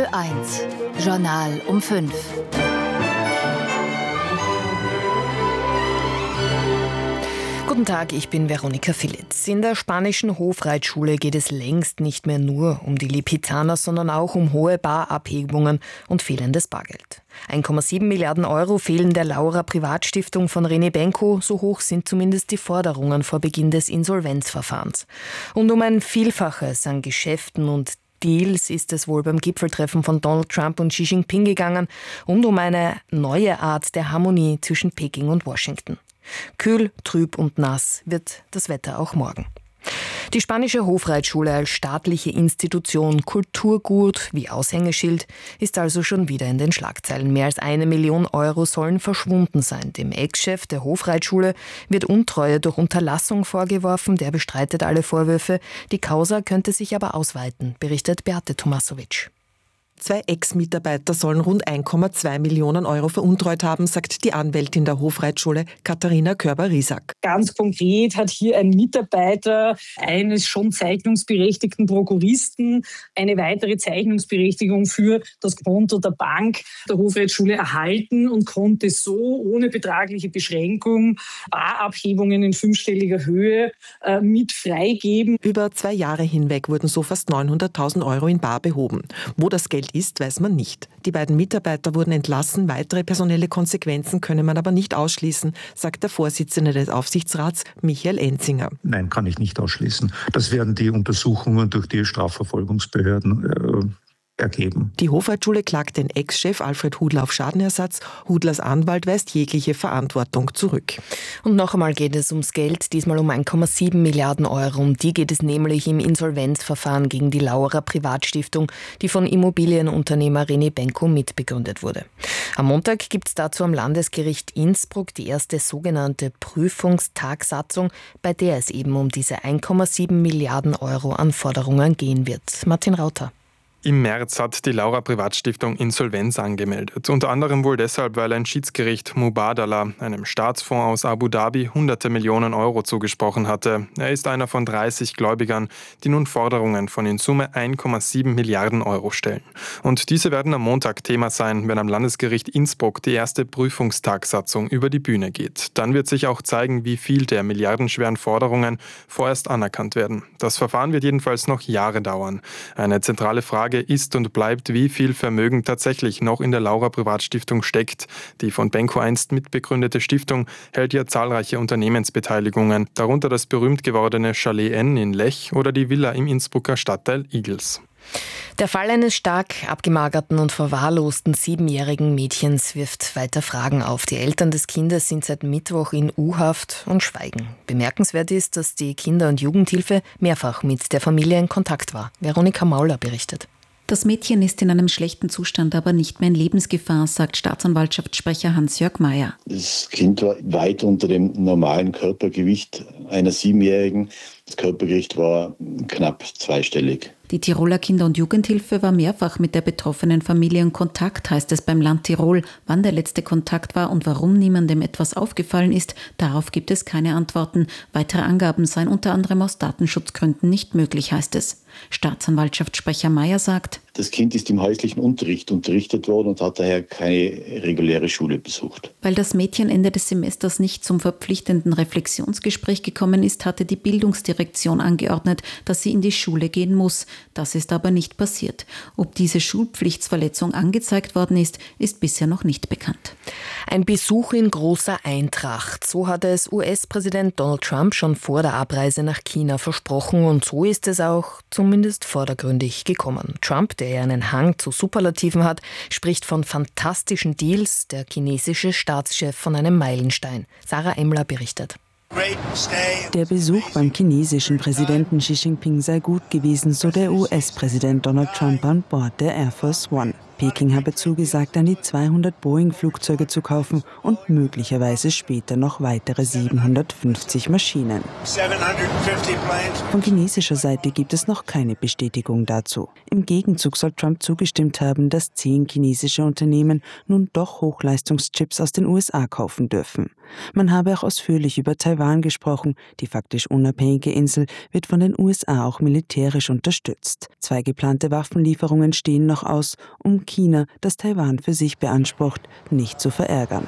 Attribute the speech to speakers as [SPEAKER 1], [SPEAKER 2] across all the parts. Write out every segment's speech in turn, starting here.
[SPEAKER 1] Ö1, Journal um 5. Guten Tag, ich bin Veronika Philitz. In der spanischen Hofreitschule geht es längst nicht mehr nur um die Lipizzaner, sondern auch um hohe Barabhebungen und fehlendes Bargeld. 1,7 Milliarden Euro fehlen der Laura Privatstiftung von René Benko, so hoch sind zumindest die Forderungen vor Beginn des Insolvenzverfahrens. Und um ein Vielfaches an Geschäften und Deals ist es wohl beim Gipfeltreffen von Donald Trump und Xi Jinping gegangen und um eine neue Art der Harmonie zwischen Peking und Washington. Kühl, trüb und nass wird das Wetter auch morgen. Die spanische Hofreitschule als staatliche Institution, Kulturgut wie Aushängeschild, ist also schon wieder in den Schlagzeilen. Mehr als 1 Million Euro sollen verschwunden sein. Dem Ex-Chef der Hofreitschule wird Untreue durch Unterlassung vorgeworfen. Der bestreitet alle Vorwürfe. Die Causa könnte sich aber ausweiten, berichtet Beate Tomasovic.
[SPEAKER 2] 2 Ex-Mitarbeiter sollen rund 1,2 Millionen Euro veruntreut haben, sagt die Anwältin der Hofreitschule Katharina Körber-Riesack.
[SPEAKER 3] Ganz konkret hat hier ein Mitarbeiter eines schon zeichnungsberechtigten Prokuristen eine weitere Zeichnungsberechtigung für das Konto der Bank der Hofreitschule erhalten und konnte so ohne betragliche Beschränkung Barabhebungen in 5-stelliger Höhe mit freigeben.
[SPEAKER 2] Über 2 Jahre hinweg wurden so fast 900.000 Euro in Bar behoben. Wo das Geld ist, weiß man nicht. Die beiden Mitarbeiter wurden entlassen, weitere personelle Konsequenzen könne man aber nicht ausschließen, sagt der Vorsitzende des Aufsichtsrats, Michael Enzinger.
[SPEAKER 4] Nein, kann ich nicht ausschließen. Das werden die Untersuchungen durch die Strafverfolgungsbehörden ergeben.
[SPEAKER 2] Die Hofreitschule klagt den Ex-Chef Alfred Hudler auf Schadenersatz. Hudlers Anwalt weist jegliche Verantwortung zurück.
[SPEAKER 1] Und noch einmal geht es ums Geld, diesmal um 1,7 Milliarden Euro. Um die geht es nämlich im Insolvenzverfahren gegen die Laura Privatstiftung, die von Immobilienunternehmer René Benko mitbegründet wurde. Am Montag gibt es dazu am Landesgericht Innsbruck die erste sogenannte Prüfungstagsatzung, bei der es eben um diese 1,7 Milliarden Euro an Forderungen gehen wird. Martin Rauter.
[SPEAKER 5] Im März hat die Laura Privatstiftung Insolvenz angemeldet. Unter anderem wohl deshalb, weil ein Schiedsgericht Mubadala, einem Staatsfonds aus Abu Dhabi, hunderte Millionen Euro zugesprochen hatte. Er ist einer von 30 Gläubigern, die nun Forderungen von in Summe 1,7 Milliarden Euro stellen. Und diese werden am Montag Thema sein, wenn am Landesgericht Innsbruck die erste Prüfungstagsatzung über die Bühne geht. Dann wird sich auch zeigen, wie viel der milliardenschweren Forderungen vorerst anerkannt werden. Das Verfahren wird jedenfalls noch Jahre dauern. Eine zentrale Frage ist und bleibt, wie viel Vermögen tatsächlich noch in der Laura Privatstiftung steckt. Die von Benko einst mitbegründete Stiftung hält ja zahlreiche Unternehmensbeteiligungen, darunter das berühmt gewordene Chalet N in Lech oder die Villa im Innsbrucker Stadtteil Igls.
[SPEAKER 1] Der Fall eines stark abgemagerten und verwahrlosten 7-jährigen Mädchens wirft weiter Fragen auf. Die Eltern des Kindes sind seit Mittwoch in U-Haft und schweigen. Bemerkenswert ist, dass die Kinder- und Jugendhilfe mehrfach mit der Familie in Kontakt war. Veronika Mauler berichtet.
[SPEAKER 6] Das Mädchen ist in einem schlechten Zustand, aber nicht mehr in Lebensgefahr, sagt Staatsanwaltschaftssprecher Hans-Jörg Mayer.
[SPEAKER 7] Das Kind war weit unter dem normalen Körpergewicht einer 7-Jährigen. Das Körpergewicht war knapp 2-stellig.
[SPEAKER 6] Die Tiroler Kinder- und Jugendhilfe war mehrfach mit der betroffenen Familie in Kontakt, heißt es beim Land Tirol. Wann der letzte Kontakt war und warum niemandem etwas aufgefallen ist, darauf gibt es keine Antworten. Weitere Angaben seien unter anderem aus Datenschutzgründen nicht möglich, heißt es. Staatsanwaltschaftssprecher Mayer sagt:
[SPEAKER 7] Das Kind ist im häuslichen Unterricht unterrichtet worden und hat daher keine reguläre Schule besucht.
[SPEAKER 6] Weil das Mädchen Ende des Semesters nicht zum verpflichtenden Reflexionsgespräch gekommen ist, hatte die Bildungsdirektion angeordnet, dass sie in die Schule gehen muss. Das ist aber nicht passiert. Ob diese Schulpflichtsverletzung angezeigt worden ist, ist bisher noch nicht bekannt.
[SPEAKER 1] Ein Besuch in großer Eintracht. So hatte es US-Präsident Donald Trump schon vor der Abreise nach China versprochen und so ist es auch zumindest vordergründig gekommen. Trump, der ja einen Hang zu Superlativen hat, spricht von fantastischen Deals, der chinesische Staatschef von einem Meilenstein. Sarah Emmler berichtet.
[SPEAKER 8] Der Besuch beim chinesischen Präsidenten Xi Jinping sei gut gewesen, so der US-Präsident Donald Trump an Bord der Air Force One. Peking habe zugesagt, an die 200 Boeing-Flugzeuge zu kaufen und möglicherweise später noch weitere 750 Maschinen. Von chinesischer Seite gibt es noch keine Bestätigung dazu. Im Gegenzug soll Trump zugestimmt haben, dass 10 chinesische Unternehmen nun doch Hochleistungschips aus den USA kaufen dürfen. Man habe auch ausführlich über Taiwan gesprochen. Die faktisch unabhängige Insel wird von den USA auch militärisch unterstützt. 2 geplante Waffenlieferungen stehen noch aus, um China, das Taiwan für sich beansprucht, nicht zu verärgern.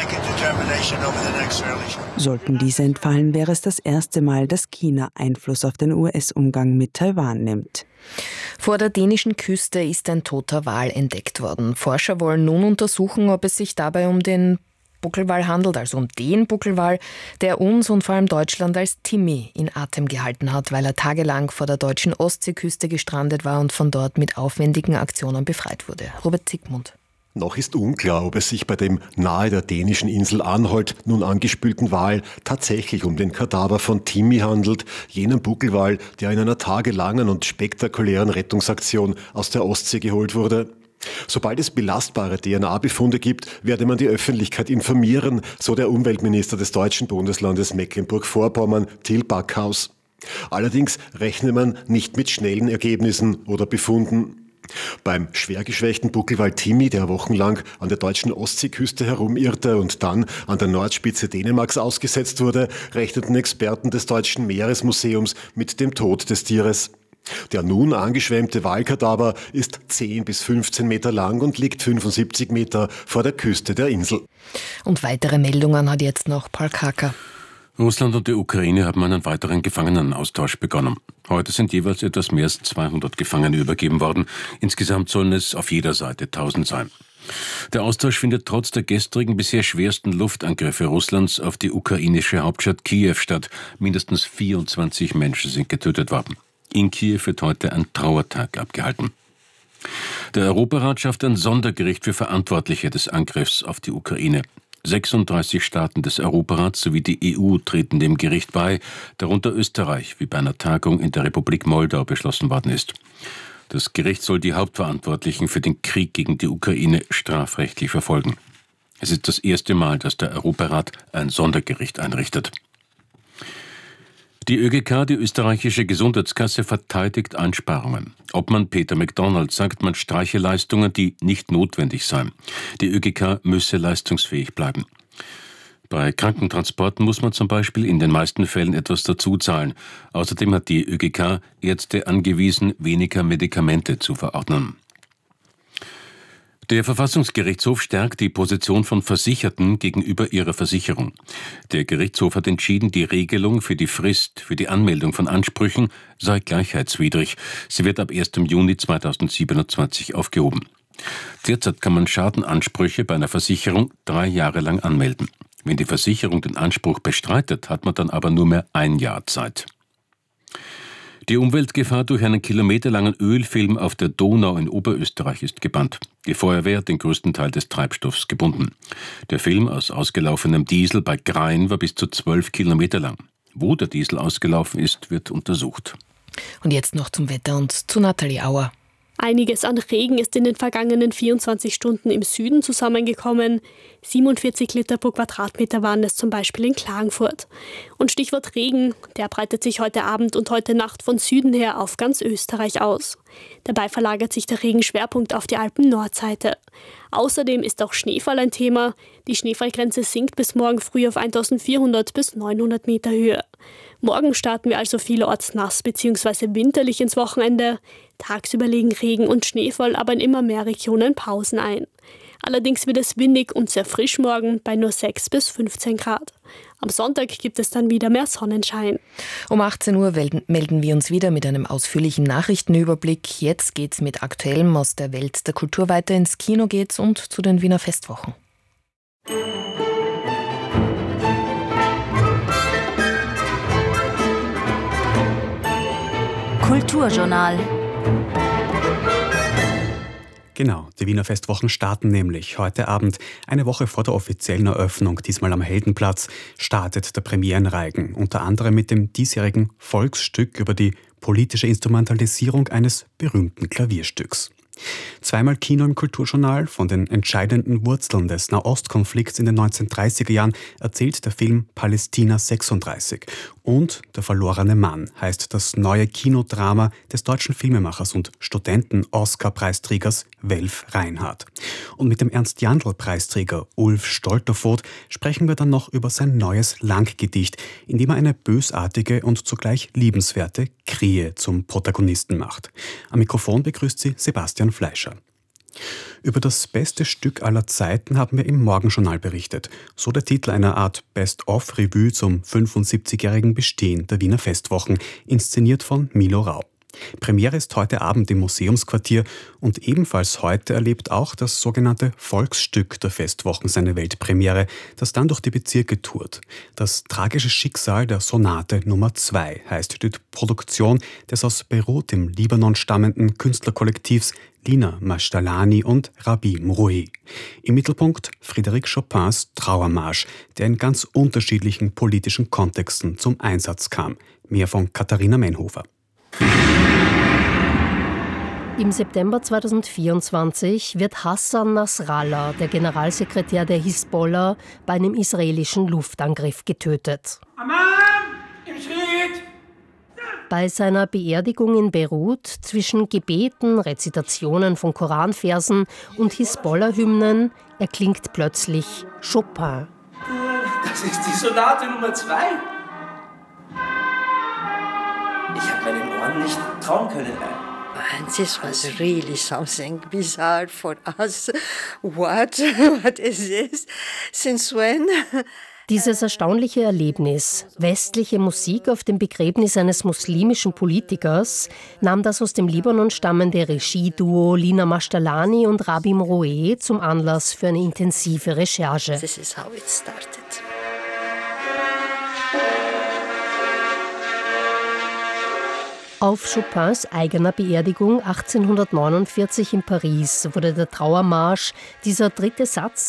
[SPEAKER 8] Sollten diese entfallen, wäre es das erste Mal, dass China Einfluss auf den US-Umgang mit Taiwan nimmt.
[SPEAKER 1] Vor der dänischen Küste ist ein toter Wal entdeckt worden. Forscher wollen nun untersuchen, ob es sich dabei um den Buckelwal handelt, also um den Buckelwal, der uns und vor allem Deutschland als Timmy in Atem gehalten hat, weil er tagelang vor der deutschen Ostseeküste gestrandet war und von dort mit aufwendigen Aktionen befreit wurde. Robert Zygmunt.
[SPEAKER 9] Noch ist unklar, ob es sich bei dem nahe der dänischen Insel Anholt nun angespülten Wal tatsächlich um den Kadaver von Timmy handelt, jenem Buckelwal, der in einer tagelangen und spektakulären Rettungsaktion aus der Ostsee geholt wurde. Sobald es belastbare DNA-Befunde gibt, werde man die Öffentlichkeit informieren, so der Umweltminister des deutschen Bundeslandes Mecklenburg-Vorpommern, Till Backhaus. Allerdings rechne man nicht mit schnellen Ergebnissen oder Befunden. Beim schwer geschwächten Buckelwal Timmy, der wochenlang an der deutschen Ostseeküste herumirrte und dann an der Nordspitze Dänemarks ausgesetzt wurde, rechneten Experten des Deutschen Meeresmuseums mit dem Tod des Tieres. Der nun angeschwemmte Walkadaver ist 10 bis 15 Meter lang und liegt 75 Meter vor der Küste der Insel.
[SPEAKER 1] Und weitere Meldungen hat jetzt noch Paul Kacker.
[SPEAKER 10] Russland und die Ukraine haben einen weiteren Gefangenenaustausch begonnen. Heute sind jeweils etwas mehr als 200 Gefangene übergeben worden. Insgesamt sollen es auf jeder Seite 1000 sein. Der Austausch findet trotz der gestrigen bisher schwersten Luftangriffe Russlands auf die ukrainische Hauptstadt Kiew statt. Mindestens 24 Menschen sind getötet worden. In Kiew wird heute ein Trauertag abgehalten. Der Europarat schafft ein Sondergericht für Verantwortliche des Angriffs auf die Ukraine. 36 Staaten des Europarats sowie die EU treten dem Gericht bei, darunter Österreich, wie bei einer Tagung in der Republik Moldau beschlossen worden ist. Das Gericht soll die Hauptverantwortlichen für den Krieg gegen die Ukraine strafrechtlich verfolgen. Es ist das erste Mal, dass der Europarat ein Sondergericht einrichtet. Die ÖGK, die österreichische Gesundheitskasse, verteidigt Einsparungen. Obmann Peter McDonald sagt, man streiche Leistungen, die nicht notwendig seien. Die ÖGK müsse leistungsfähig bleiben. Bei Krankentransporten muss man zum Beispiel in den meisten Fällen etwas dazu zahlen. Außerdem hat die ÖGK Ärzte angewiesen, weniger Medikamente zu verordnen. Der Verfassungsgerichtshof stärkt die Position von Versicherten gegenüber ihrer Versicherung. Der Gerichtshof hat entschieden, die Regelung für die Frist für die Anmeldung von Ansprüchen sei gleichheitswidrig. Sie wird ab 1. Juni 2027 aufgehoben. Derzeit kann man Schadenansprüche bei einer Versicherung 3 Jahre lang anmelden. Wenn die Versicherung den Anspruch bestreitet, hat man dann aber nur mehr 1 Jahr Zeit. Die Umweltgefahr durch einen kilometerlangen Ölfilm auf der Donau in Oberösterreich ist gebannt. Die Feuerwehr hat den größten Teil des Treibstoffs gebunden. Der Film aus ausgelaufenem Diesel bei Grein war bis zu 12 Kilometer lang. Wo der Diesel ausgelaufen ist, wird untersucht.
[SPEAKER 1] Und jetzt noch zum Wetter und zu Nathalie Auer.
[SPEAKER 11] Einiges an Regen ist in den vergangenen 24 Stunden im Süden zusammengekommen. 47 Liter pro Quadratmeter waren es zum Beispiel in Klagenfurt. Und Stichwort Regen, der breitet sich heute Abend und heute Nacht von Süden her auf ganz Österreich aus. Dabei verlagert sich der Regenschwerpunkt auf die Alpen-Nordseite. Außerdem ist auch Schneefall ein Thema. Die Schneefallgrenze sinkt bis morgen früh auf 1400 bis 900 Meter Höhe. Morgen starten wir also vielerorts nass bzw. winterlich ins Wochenende. Tagsüber legen Regen und Schneefall aber in immer mehr Regionen Pausen ein. Allerdings wird es windig und sehr frisch morgen bei nur 6 bis 15 Grad. Am Sonntag gibt es dann wieder mehr Sonnenschein.
[SPEAKER 1] Um 18 Uhr melden wir uns wieder mit einem ausführlichen Nachrichtenüberblick. Jetzt geht's mit Aktuellem aus der Welt der Kultur weiter. Ins Kino geht's und zu den Wiener Festwochen.
[SPEAKER 12] Kulturjournal.
[SPEAKER 13] Genau, die Wiener Festwochen starten nämlich heute Abend. Eine Woche vor der offiziellen Eröffnung, diesmal am Heldenplatz, startet der Premierenreigen. Unter anderem mit dem diesjährigen Volksstück über die politische Instrumentalisierung eines berühmten Klavierstücks. Zweimal Kino im Kulturjournal. Von den entscheidenden Wurzeln des Nahostkonflikts in den 1930er Jahren erzählt der Film Palästina 36. Und Der verlorene Mann heißt das neue Kinodrama des deutschen Filmemachers und Studenten-Oscar-Preisträgers Welf Reinhardt. Und mit dem Ernst-Jandl-Preisträger Ulf Stolterfoht sprechen wir dann noch über sein neues Langgedicht, in dem er eine bösartige und zugleich liebenswerte Krähe zum Protagonisten macht. Am Mikrofon begrüßt sie Sebastian Fleischer. Über das beste Stück aller Zeiten haben wir im Morgenjournal berichtet. So der Titel einer Art Best-of-Revue zum 75-jährigen Bestehen der Wiener Festwochen, inszeniert von Milo Rau. Premiere ist heute Abend im Museumsquartier und ebenfalls heute erlebt auch das sogenannte Volksstück der Festwochen seine Weltpremiere, das dann durch die Bezirke tourt. Das tragische Schicksal der Sonate Nummer 2 heißt die Produktion des aus Beirut im Libanon stammenden Künstlerkollektivs Lina Mashtalani und Rabim Rouhi. Im Mittelpunkt Frédéric Chopins Trauermarsch, der in ganz unterschiedlichen politischen Kontexten zum Einsatz kam. Mehr von Katharina Menhofer.
[SPEAKER 12] Im September 2024 wird Hassan Nasrallah, der Generalsekretär der Hisbollah, bei einem israelischen Luftangriff getötet. Bei seiner Beerdigung in Beirut, zwischen Gebeten, Rezitationen von Koranversen und Hisbollah-Hymnen, erklingt plötzlich Chopin.
[SPEAKER 14] Das ist die Sonate Nummer 2. Ich habe meinen Ohren nicht trauen können.
[SPEAKER 15] And this was really something bizarre for us. What is this? Since when?
[SPEAKER 12] Dieses erstaunliche Erlebnis, westliche Musik auf dem Begräbnis eines muslimischen Politikers, nahm das aus dem Libanon stammende Regie-Duo Lina Mashtalani und Rabim Rouhi zum Anlass für eine intensive Recherche.
[SPEAKER 15] This is how it started.
[SPEAKER 12] Auf Chopins eigener Beerdigung 1849 in Paris wurde der Trauermarsch, dieser dritte Satz